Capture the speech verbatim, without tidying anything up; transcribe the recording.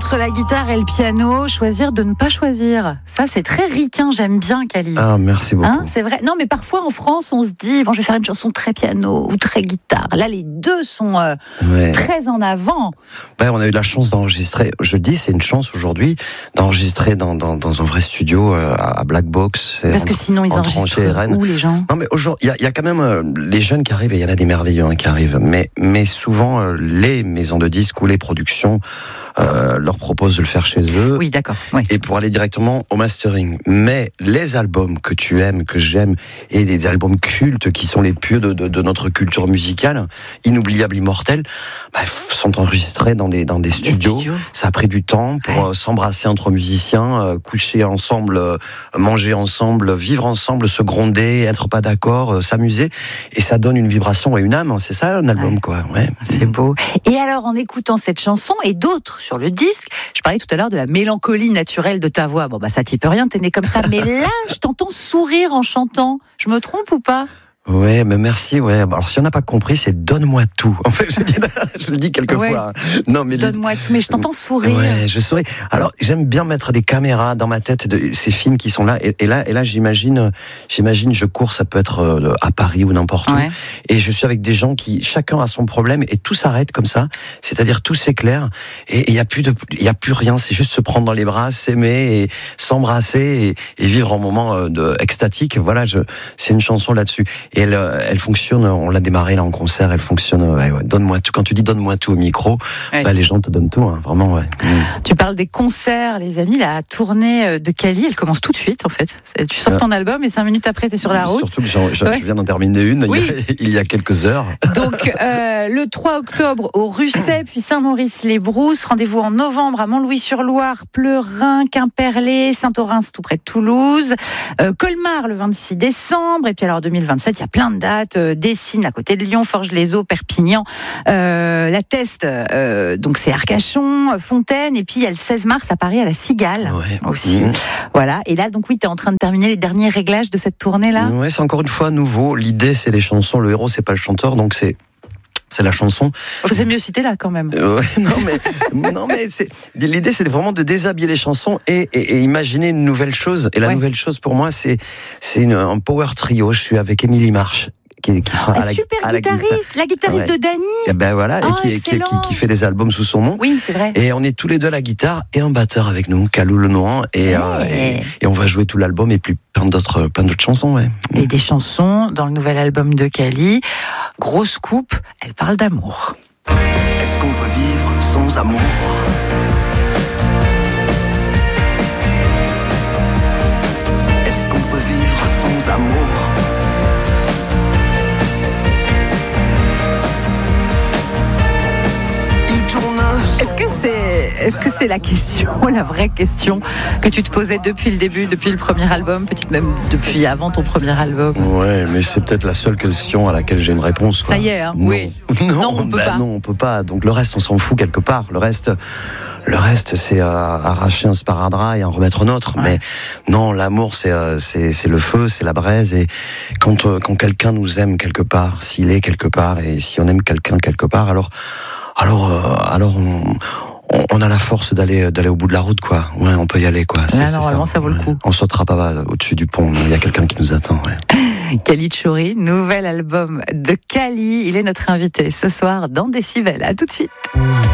Entre la guitare et le piano, choisir de ne pas choisir. Ça, c'est très ricain, j'aime bien, Cali. Ah, merci beaucoup. Hein, c'est vrai. Non, mais parfois en France, on se dit, bon, je vais faire une chanson très piano ou très guitare. Là, les deux sont euh, ouais. très en avant. Ben, on a eu la chance d'enregistrer. Je dis, c'est une chance aujourd'hui d'enregistrer dans, dans, dans un vrai studio euh, à Black Box. Parce que sinon, ils enregistrent où, les gens? Non, mais aujourd'hui, il y, y a quand même euh, les jeunes qui arrivent, et il y en a des merveilleux hein, qui arrivent. Mais, mais souvent, euh, les maisons de disques ou les productions Euh, leur propose de le faire chez eux. Oui, d'accord. Oui. Et pour aller directement au mastering. Mais les albums que tu aimes, que j'aime, et des albums cultes qui sont les pieux de, de, de notre culture musicale, inoubliables, immortels, bah, sont enregistrés dans des, dans des studios. studios. Ça a pris du temps pour ouais. euh, s'embrasser entre musiciens, euh, coucher ensemble, euh, manger ensemble, vivre ensemble, se gronder, être pas d'accord, euh, s'amuser. Et ça donne une vibration et une âme. C'est ça un album, ouais. quoi. Ouais. C'est beau. Et alors, en écoutant cette chanson et d'autres sur le disque, je parlais tout à l'heure de la mélancolie naturelle de ta voix. Bon, bah, ça t'y peut rien, t'es né comme ça. Mais là, je t'entends sourire en chantant. Je me trompe ou pas? Ouais, mais merci, ouais. Alors, si on n'a pas compris, c'est donne-moi tout. En fait, je, dis, je le dis quelquefois. Ouais. Non, mais donne-moi tout, mais je t'entends sourire. Ouais, je souris. Alors, j'aime bien mettre des caméras dans ma tête de ces films qui sont là. Et, et là, et là, j'imagine, j'imagine, je cours, ça peut être à Paris ou n'importe ouais. où. Et je suis avec des gens qui, chacun a son problème et tout s'arrête comme ça. C'est-à-dire, tout s'éclaire et il y a plus de, il y a plus rien. C'est juste se prendre dans les bras, s'aimer et s'embrasser et, et vivre un moment de, extatique. Voilà, je, c'est une chanson là-dessus. Et elle, elle fonctionne, on l'a démarré là en concert, elle fonctionne, ouais, ouais, donne-moi tout. Quand tu dis donne-moi tout au micro, ouais. bah, les gens te donnent tout, hein, vraiment, ouais. Mmh. Tu parles des concerts, les amis, la tournée de Cali, elle commence tout de suite, en fait. Tu sors ton album et cinq minutes après, t'es sur la route. Surtout que j'en, je, ouais. je viens d'en terminer une, oui. il, y a, il y a quelques heures. Donc, euh, le trois octobre au Russet, puis Saint-Maurice-les-Brousses, rendez-vous en novembre à Montlouis-sur-Loire, Pleurin, Quimperlé, Saint-Orens, tout près de Toulouse, euh, Colmar le vingt-six décembre, et puis alors deux mille vingt-sept, il y a plein de dates, euh, Dessines à côté de Lyon, Forges-les-Eaux, Perpignan, euh, La Teste, euh, donc c'est Arcachon, Fontaine, et puis il y a le seize mars à Paris à la Cigale ouais. aussi. Mmh. Voilà, et là donc oui, tu es en train de terminer les derniers réglages de cette tournée-là. Ouais, c'est encore une fois nouveau, l'idée c'est les chansons, le héros c'est pas le chanteur, donc c'est c'est la chanson. C'est mieux cité là quand même. Euh, ouais, non mais non mais c'est l'idée c'est vraiment de déshabiller les chansons et, et, et imaginer une nouvelle chose. Et la ouais. nouvelle chose pour moi c'est c'est une, un power trio. Je suis avec Émilie Marche. Qui, qui sera ah, à la, super à la guitariste, guitare. la guitariste ouais. de Dany. Et ben voilà, oh, et qui, qui, qui, qui fait des albums sous son nom. Oui, c'est vrai. Et on est tous les deux à la guitare et un batteur avec nous, Calou Lenoir, et, ouais. euh, et, et on va jouer tout l'album et puis plein d'autres, plein d'autres chansons, ouais. Et des chansons dans le nouvel album de Cali. Grosse coupe, elle parle d'amour. Est-ce qu'on peut vivre sans amour ? Est-ce qu'on peut vivre sans amour ? Est-ce que c'est, est-ce que c'est la question, la vraie question que tu te posais depuis le début, depuis le premier album, peut-être même depuis avant ton premier album? Ouais, mais c'est peut-être la seule question à laquelle j'ai une réponse, quoi. Ça y est, hein, non. oui. Non, non, on peut bah pas. Non, on peut pas. Donc le reste, on s'en fout quelque part. Le reste, le reste, c'est euh, arracher un sparadrap et en remettre un autre. Ouais. Mais non, l'amour, c'est, euh, c'est, c'est le feu, c'est la braise. Et quand, euh, quand quelqu'un nous aime quelque part, s'il est quelque part, et si on aime quelqu'un quelque part, alors, alors, euh, alors on, on, on a la force d'aller, d'aller au bout de la route, quoi. Ouais, on peut y aller, quoi. C'est, Là, c'est normalement, ça, ça vaut ouais. le coup. On sautera pas au-dessus du pont. Il y a quelqu'un qui nous attend, ouais. Kali Tchouri, nouvel album de Cali. Il est notre invité ce soir dans Décibel. À tout de suite.